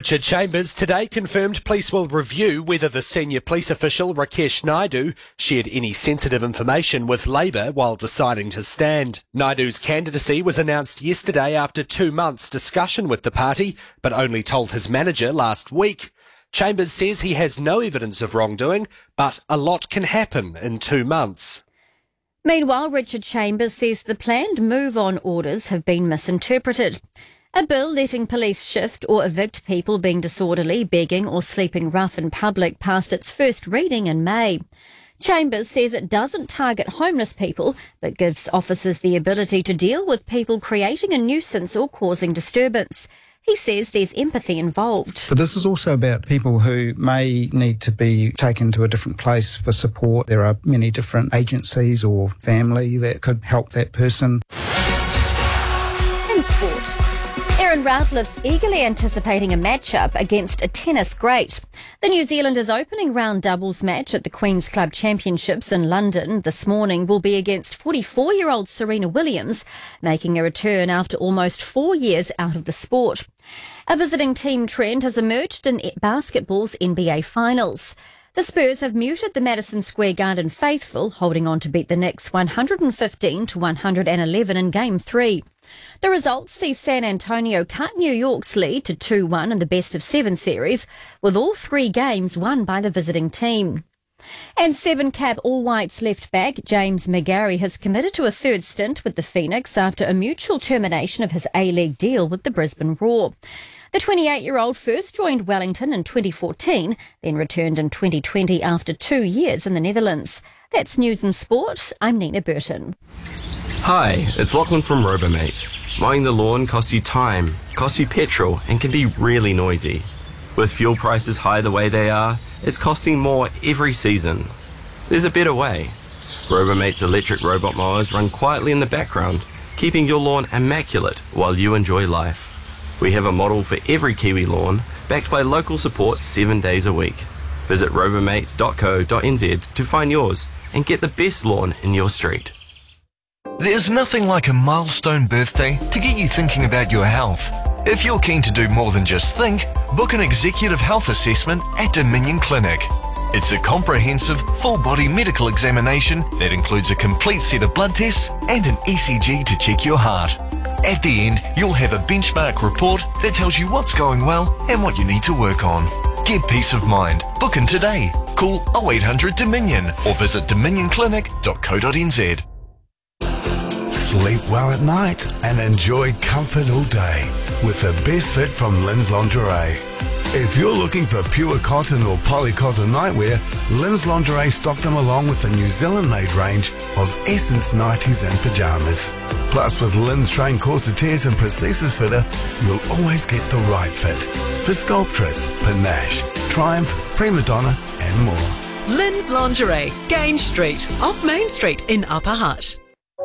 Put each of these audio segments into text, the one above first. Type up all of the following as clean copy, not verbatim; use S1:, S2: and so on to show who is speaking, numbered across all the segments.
S1: Richard Chambers today confirmed police will review whether the senior police official Rakesh Naidu shared any sensitive information with Labour while deciding to stand. Naidu's candidacy was announced yesterday after 2 months' discussion with the party, but only told his manager last week. Chambers says he has no evidence of wrongdoing, but a lot can happen in 2 months.
S2: Meanwhile, Richard Chambers says the planned move-on orders have been misinterpreted. A bill letting police shift or evict people being disorderly, begging or sleeping rough in public passed its first reading in May. Chambers says it doesn't target homeless people, but gives officers the ability to deal with people creating a nuisance or causing disturbance. He says there's empathy involved.
S3: But this is also about people who may need to be taken to a different place for support. There are many different agencies or family that could help that person.
S2: In sport, Erin Routlife's eagerly anticipating a matchup against a tennis great. The New Zealanders' opening round doubles match at the Queen's Club Championships in London this morning will be against 44-year-old Serena Williams, making a return after almost 4 years out of the sport. A visiting team trend has emerged in basketball's NBA Finals. The Spurs have muted the Madison Square Garden faithful, holding on to beat the Knicks 115-111 in Game 3. The results see San Antonio cut New York's lead to 2-1 in the best-of-7 series, with all 3 games won by the visiting team. And 7-cap All-Whites left-back James McGarry has committed to a third stint with the Phoenix after a mutual termination of his A-League deal with the Brisbane Roar. The 28-year-old first joined Wellington in 2014, then returned in 2020 after 2 years in the Netherlands. That's News and Sport. I'm Nina Burton.
S4: Hi, it's Lachlan from Robomate. Mowing the lawn costs you time, costs you petrol, and can be really noisy. With fuel prices high the way they are, it's costing more every season. There's a better way. Robomate's electric robot mowers run quietly in the background, keeping your lawn immaculate while you enjoy life. We have a model for every Kiwi lawn, backed by local support 7 days a week. Visit robomate.co.nz to find yours and get the best lawn in your street.
S5: There's nothing like a milestone birthday to get you thinking about your health. If you're keen to do more than just think, book an executive health assessment at Dominion Clinic. It's a comprehensive, full-body medical examination that includes a complete set of blood tests and an ECG to check your heart. At the end, you'll have a benchmark report that tells you what's going well and what you need to work on. Get peace of mind. Book in today. Call 0800 Dominion or visit dominionclinic.co.nz.
S6: Sleep well at night and enjoy comfort all day with the best fit from Lynn's Lingerie. If you're looking for pure cotton or polycotton nightwear, Lynn's Lingerie stocked them along with a New Zealand-made range of Essence nighties and pyjamas. Plus, with Lynn's trained corsetiers and prosthesis fitter, you'll always get the right fit for Sculptress, Panache, Triumph, Prima Donna and more.
S7: Lynn's Lingerie, Grange Street, off Main Street in Upper Hutt.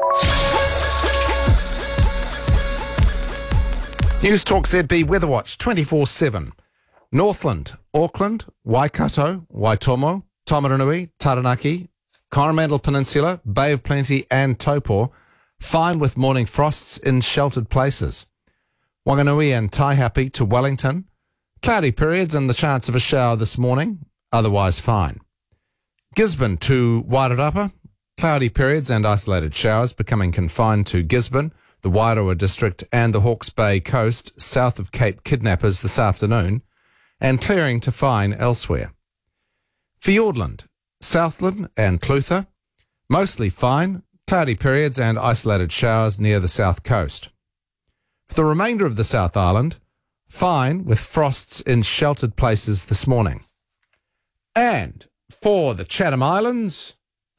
S8: News Talk ZB Weather Watch 24/7. Northland, Auckland, Waikato, Waitomo, Taumarunui, Taranaki, Coromandel Peninsula, Bay of Plenty and Taupo, fine with morning frosts in sheltered places. Wanganui and Taihape to Wellington, cloudy periods and the chance of a shower this morning, otherwise fine. Gisborne to Wairarapa, cloudy periods and isolated showers becoming confined to Gisborne, the Wairoa district and the Hawke's Bay coast south of Cape Kidnappers this afternoon, and clearing to fine elsewhere. Fiordland, Southland and Clutha, mostly fine, cloudy periods and isolated showers near the south coast. For the remainder of the South Island, fine with frosts in sheltered places this morning. And for the Chatham Islands,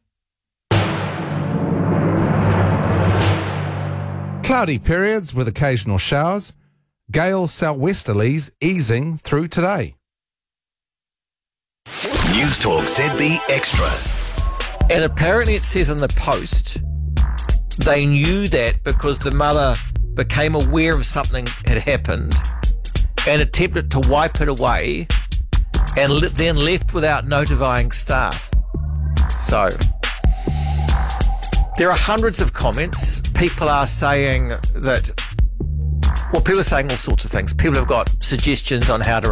S8: cloudy periods with occasional showers, gale southwesterlies easing through today.
S6: News Talk ZB Extra.
S9: And apparently it says in the Post they knew that because the mother became aware of something had happened and attempted to wipe it away and then left without notifying staff. So there are hundreds of comments. People are saying that, well, people are saying all sorts of things. People have got suggestions on how to